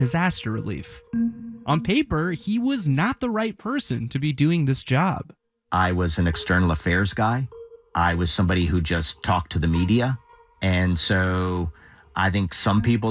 disaster relief. On paper, he was not the right person to be doing this job. I was an external affairs guy. I was somebody who just talked to the media. And so I think some people